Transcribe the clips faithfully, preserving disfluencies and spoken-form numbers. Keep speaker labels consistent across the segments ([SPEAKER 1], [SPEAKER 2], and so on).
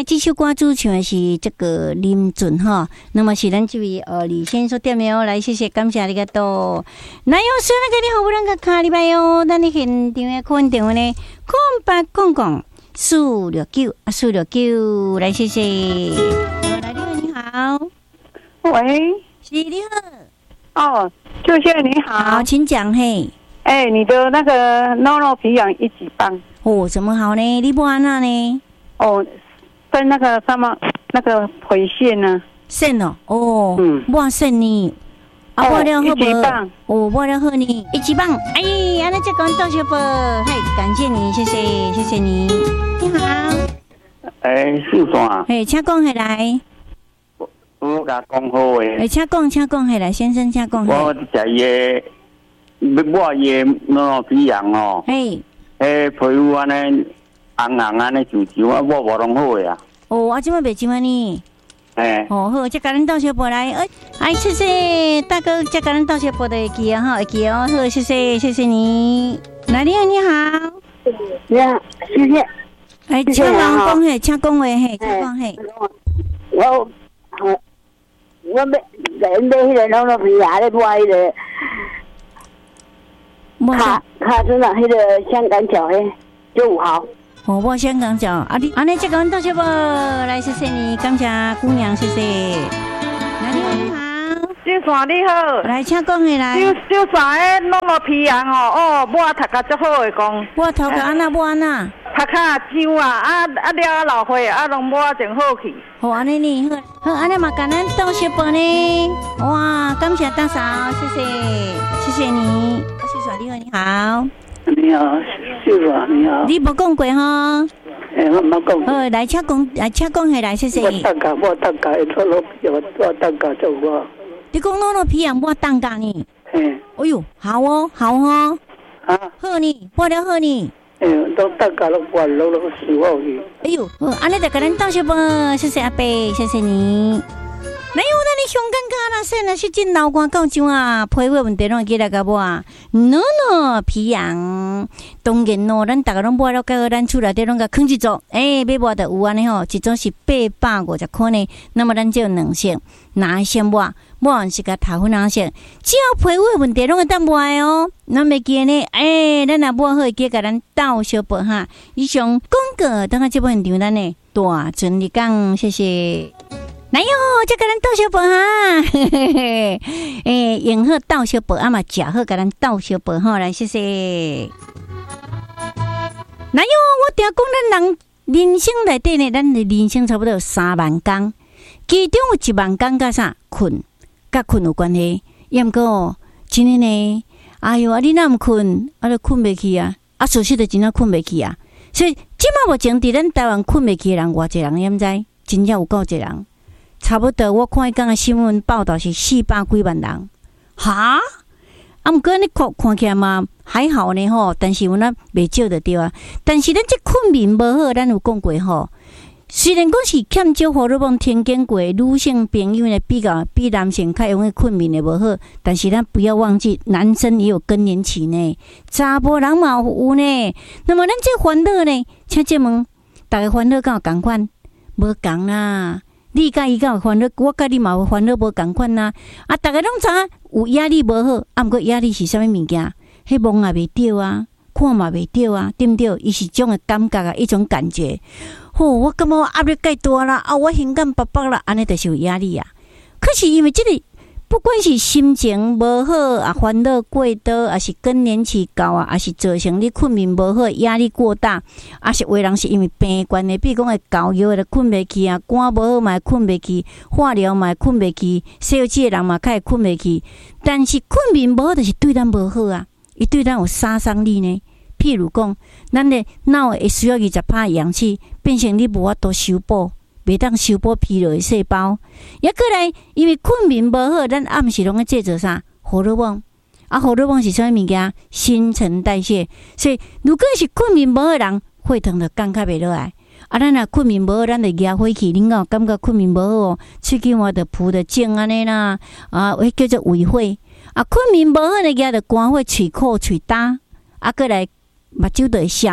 [SPEAKER 1] 这首歌主唱的是这个林俊哈，那么是咱这位呃李先所点的哦，来谢谢感谢你个多。那有说那个你好不能个卡礼拜哦，咱你现场的空电话呢，空八空空四六九啊四六九，来谢谢。来你好，你好，
[SPEAKER 2] 喂，
[SPEAKER 1] 是你好，
[SPEAKER 2] 哦，舅舅你好，
[SPEAKER 1] 好，请讲嘿。
[SPEAKER 2] 哎、欸，你的那个 N O N O 皮痒一级棒
[SPEAKER 1] 哦，怎么好呢？你不安那呢？
[SPEAKER 2] 哦，跟那个什么那个回线呢？
[SPEAKER 1] 线哦，哦，嗯，我线呢，啊，我了好不？哦，我了好呢，一级棒，哎，安尼这讲多谢不？嘿，感谢你，谢谢，谢谢你，你好。
[SPEAKER 3] 哎，姓啥？
[SPEAKER 1] 哎，请讲下来。
[SPEAKER 3] 我我甲讲好诶。
[SPEAKER 1] 哎，请讲，请讲下来，先生，请讲。
[SPEAKER 3] 我食伊个。我也那皮痒哦，
[SPEAKER 1] 嘿，
[SPEAKER 3] 诶，皮肤安尼红红安尼皱皱啊，我无拢好呀。
[SPEAKER 1] 哦，我今麦袂怎么呢？
[SPEAKER 3] 诶，
[SPEAKER 1] 哦好，再甲咱倒小波来，哎，哎，谢谢大哥，再甲咱倒小波的会记啊哈，会记哦，好，谢谢，谢谢你。来，你好，你好，
[SPEAKER 4] 你好，谢谢。
[SPEAKER 1] 哎，请讲讲嘿，请讲话嘿，请讲嘿。
[SPEAKER 4] 我我我买买迄个老老皮牙咧，买迄个。卡卡身上迄个香港脚诶，九五号。
[SPEAKER 1] 哦，我香港脚，啊你，安尼这个阮到小宝来，谢谢你，感谢姑娘，谢谢。来，你好，你好，
[SPEAKER 2] 姓啥你好，
[SPEAKER 1] 来，请讲下来。
[SPEAKER 2] 姓姓啥诶，弄了皮痒哦，哦，我读甲足好诶讲。
[SPEAKER 1] 我头壳安那，我安那。
[SPEAKER 2] 读较痒啊，啊啊了老岁啊，拢无真好去。
[SPEAKER 1] 好，安尼呢，好，好，安尼嘛，感恩到小宝呢，哇，感谢大嫂，谢谢，谢谢你。你好，你好，
[SPEAKER 4] 你好，秀华，你好。
[SPEAKER 1] 你无讲过哈？
[SPEAKER 4] 诶，我冇讲。
[SPEAKER 1] 好，来请讲，来请讲下来，谢谢。
[SPEAKER 4] 我当家，我当家，一撮老皮，我我当家做我。
[SPEAKER 1] 你讲老老皮啊，我当家呢？
[SPEAKER 4] 嘿。
[SPEAKER 1] 哎呦，好哦，好哦。
[SPEAKER 4] 啊。
[SPEAKER 1] 好呢，我了好呢。
[SPEAKER 4] 哎呦，都当家了，我老老死我去。
[SPEAKER 1] 哎呦，好，安尼就跟咱道谢啵，谢谢阿伯，谢谢你。哪有咱你香港卡啦？说那是真老瓜到怎啊？皮肤问题拢会记来个无啊？喏喏，皮痒，当然咯，咱大家拢买了，到咱厝内底拢甲放一组，诶、欸，买买的有安尼吼，一组是八百五十块呢。那么咱只有两色，哪一色买？买是甲头粉蓝色，只要皮肤问题拢会当买哦。咱袂记呢，诶、欸，咱若买好，会记甲咱斗小报哈。以上广告，等下这部现场咱呢大顺利讲，谢谢。来哟，这个人倒小报哈，诶，用好倒小报啊嘛，食好甲咱倒小报哈，来谢谢。来哟，我听讲咱人人生内底呢，咱的人生差不多有三万工，其中有一万工甲啥困，甲困有关系。也毋过哦，真诶呢，哎哟，啊你若毋困，啊就困袂去啊，啊事实就真正困袂去啊。所以即马目前伫咱台湾困袂去诶人，偌济人，毋知真正有够济人。差不多，我看伊讲的新闻报道是四百几万人，哈！啊，毋过你看看起来嘛还好呢吼，但是有咱袂少就对啊。但是咱这困眠无好，咱有讲过吼。虽然讲是欠少荷尔蒙天经过女性朋友呢比较比男性较容易困眠的无好，但是咱不要忘记，男生也有更年期呢，查甫人嘛有呢。那么咱这烦恼呢，请这问，大家烦恼敢有共款？无共啦。你甲伊有烦恼，我甲你嘛有烦恼无共款呐。啊，逐个拢知影有压力无好，啊，毋过压力是啥物物件？迄望也袂着啊，看嘛袂着啊，对毋对？伊是种诶感觉啊，一种感觉。吼、哦，我感觉压力介大啦，啊，我心肝拔拔啦，安尼就是有压力啊。可是因为即、這个，不管是心情无好啊，烦恼过多，还是更年期到啊，还是造成你困眠无好，压力过大，啊是有的人是因为病关的，比如讲会高药的困袂去啊，肝无好嘛会困袂去，化疗嘛会困袂去，小气的人嘛较会困袂去。但是困眠无好，就是对咱无好啊，伊对咱有杀伤力呢。譬如讲，咱的脑会需要二十趴氧气，变成你无法度修补。袂当修补疲劳的细胞，也过来，因为困眠无好，咱暗时拢在制造啥荷尔蒙，啊，荷尔蒙是啥物物件？新陈代谢。所以，如果是困眠无好的人，血糖就降较袂落来。啊，咱若困眠无好，咱就压火气，恁有感觉困眠无好哦，喙齿我就浮着肿安尼啦，啊，迄叫做胃火。啊，困眠无好的压着肝火、喙苦、喙焦，啊，过来目睭就会闪，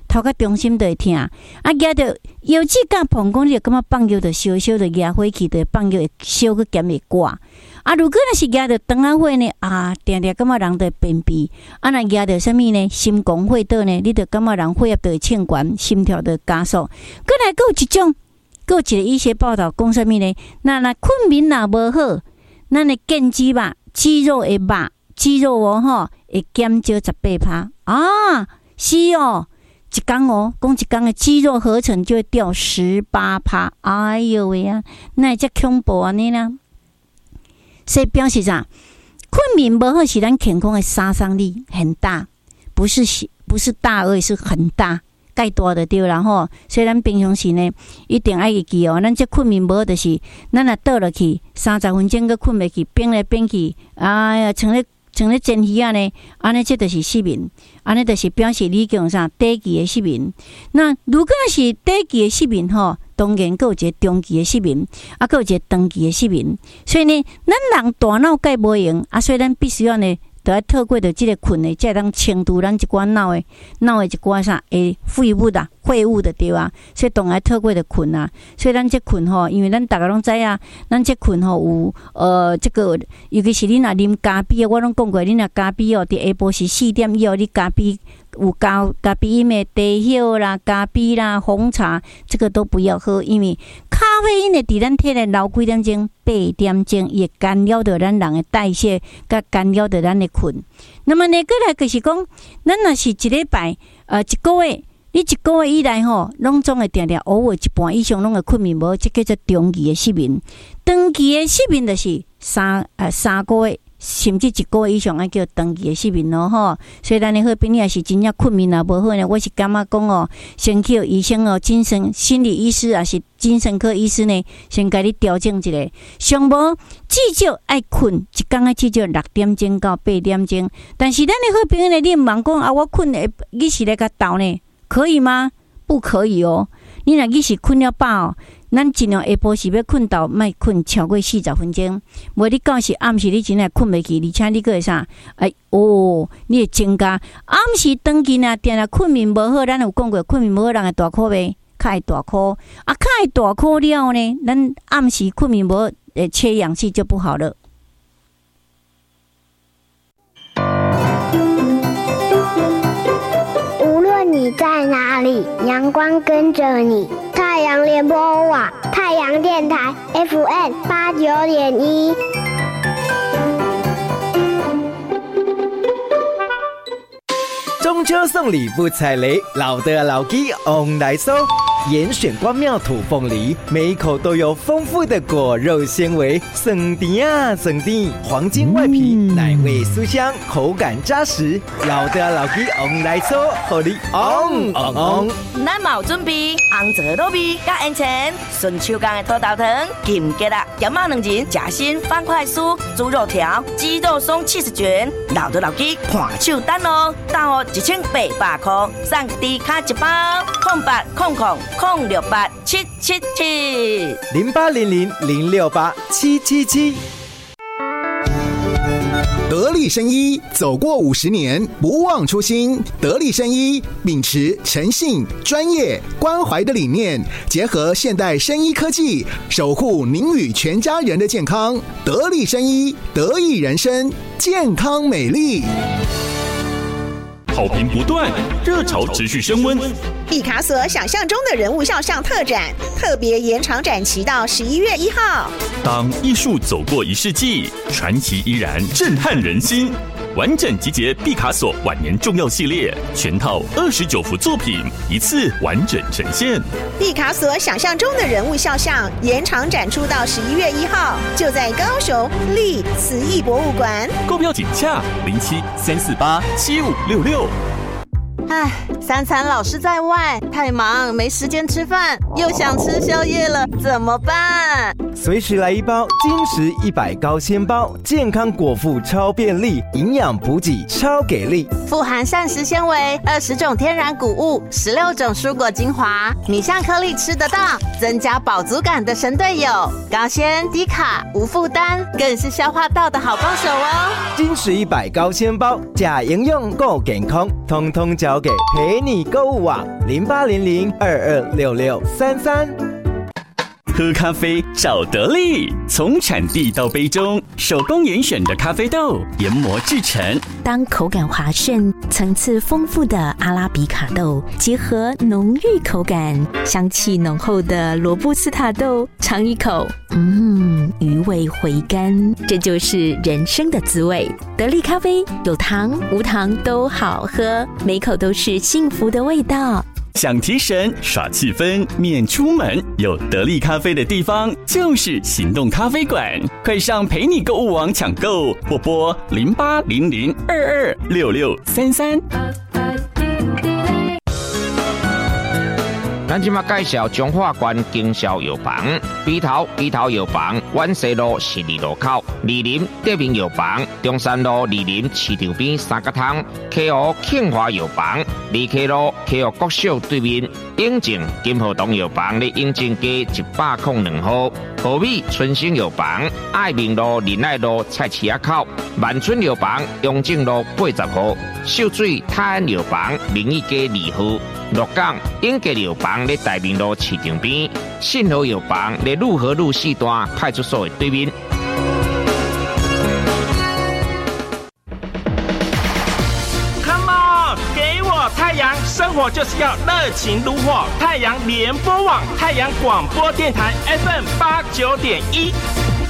[SPEAKER 1] 头壳中心就会痛，啊，压着腰子甲膀胱，你就感觉放尿就烧烧就压火气，就放尿会烧个咸会挂。啊，如果若是压着肠仔火呢，啊，定定感觉人就会便秘。啊，若压着什么呢？心功血倒呢，你就感觉人血压就会称悬，心跳就加速。过来，还有一种，还有一个医学报道讲什么呢？那那困眠若无好，咱的腱肌肉、肌肉的肉、肌肉哦吼，会减少十八趴啊，是哦。一天哦，讲一天的肌肉合成就会掉十八趴，哎呦喂啊，那会遮恐怖安尼啦！所以表示啥？困眠不好是咱健康的杀伤力很大，不是不是大而已，是很大，介大就对啦吼。所以咱平常时呢，一定爱记哦，咱这困眠不好就是咱若倒落去三十分钟，佮困袂去，变来变去，哎呀，像咧。像咧煎鱼啊呢，安尼这就是失眠，安尼就是表示你叫啥短期的失眠。那如果是短期的失眠吼，当然佫有一个中期的失眠，啊，佫有一个长期的失眠。所以呢，咱人大脑介无用，啊，所以咱必须要呢，都要透过着即个困呢，才当清除咱一寡脑的脑的一寡啥诶废物啊、废物的对啊。所以当然透过着困啊。所以咱这困吼，因为咱大家拢知啊，咱这困吼有呃这个，尤其是你若啉咖啡啊，我拢讲过，你若咖啡哦，伫下晡时四点以后，你咖啡有咖咖啡因的茶叶啦、咖啡啦、红茶，这个都不要喝，因为咖啡因会伫咱体内留几点钟？八点钟，伊会干扰到咱人的代谢，甲干扰到咱的困。那么呢，过来就是讲，咱若是一礼拜，呃，一个月，你一个月以来吼，拢总会定定偶尔一半以上拢会困眠无，这叫做中期的失眠。长期的失眠就是三呃三个月。甚至一个月以上，爱叫长期的失眠咯吼。所以咱的好朋友也是真正困眠也无好呢。我是感觉讲哦，先去医生哦，精神心理医师也是精神科医师呢，先甲你调整一下。上无至少爱困，一天爱至少六点钟到八点钟。但是咱的好朋友呢，你毋茫讲啊，我困的你是来甲斗呢？可以吗？不可以哦。你若你是困了饱哦。咱尽量下晡时要困到，莫困超过四十分钟。无你到时暗时你真系困袂去，而且你个会啥？哎哦，你会增加暗时长期呢，定定困眠无好，咱有讲过，困眠无好人会大哭袂？较会大哭啊，较会大哭了后呢，咱暗时困眠无好，诶，缺氧气就不好了。
[SPEAKER 5] 无论你在哪里，阳光跟着你。太阳联播网，太阳电台 F M 八九点一。
[SPEAKER 6] 中秋送礼不踩雷，老的老鸡 on 来收。严选光妙土凤梨，每一口都有丰富的果肉纤维，酸甜啊酸甜，黄金外皮，奶味酥香，口感扎实。老的老鸡 on 来收，互你 on on on。
[SPEAKER 7] 咱嘛有准备红枣糯米加烟钱，顺手工的土豆糖、金桔啊、咸肉两仁、夹心方块酥、猪肉条、鸡肉松七十卷，老的老鸡看手单哦，单哦一千八百块，送低卡一包，空八空空。空六八七七七
[SPEAKER 6] 零八零零零六八七七七。
[SPEAKER 8] 得力生医走过五十年，不忘初心。得力生医秉持诚信、专业、关怀的理念，结合现代生医科技，守护您与全家人的健康。得力生医，得益人生，健康美丽。
[SPEAKER 9] 好评不断，热潮持续升温。
[SPEAKER 10] 毕卡索想象中的人物肖像特展，特别延长展期到十一月一号。
[SPEAKER 9] 当艺术走过一世纪，传奇依然震撼人心。完整集结毕卡索晚年重要系列，全套二十九幅作品，一次完整呈现。
[SPEAKER 10] 毕卡索想象中的人物肖像延长展出到十一月一号，就在高雄立慈艺博物馆。
[SPEAKER 9] 购票请洽零七三四八七五六六。
[SPEAKER 11] 唉，三餐老是在外，太忙没时间吃饭，又想吃宵夜了，怎么办？
[SPEAKER 6] 随时来一包金石一百高纤包，健康果腹超便利，营养补给超给力，
[SPEAKER 11] 富含膳食纤维，二十种天然谷物，十六种蔬果精华，米香颗粒吃得到，增加饱足感的神队友，高纤低卡无负担，更是消化道的好帮手哦。
[SPEAKER 6] 金石一百高纤包，假营养够健康，通通交给给陪你购物网零八零零二二六六三三。
[SPEAKER 9] 喝咖啡找得力，从产地到杯中，手工严选的咖啡豆研磨制成。
[SPEAKER 12] 当口感滑顺、层次丰富的阿拉比卡豆结合浓郁口感、香气浓厚的罗布斯塔豆，尝一口，嗯，余味回甘，这就是人生的滋味。得力咖啡有糖无糖都好喝，每口都是幸福的味道。
[SPEAKER 9] 想提神耍气氛免出门，有得力咖啡的地方就是行动咖啡馆，快上陪你购物网抢购，或拨零八零零二二六六三三。
[SPEAKER 13] 咱即马介绍中华关经销药房，鼻头鼻头药房，万西路十二路口，二林德明药房，中山路二林市场边三角汤，溪湖庆华药房，二溪路溪湖国小对面，永靖金河东药房咧永靖街一百零两号，和美春生药房，爱民路仁爱路菜市仔口，万春药房永靖路八十号，秀水泰安药房明义街二号。鹿港永吉药房咧大明路市场边，信和药房咧路和路四段派出所的对面。
[SPEAKER 14] Come on， 给我太阳，生活就是要热情如火。太阳联播网，太阳广播电台 F M 八九点一。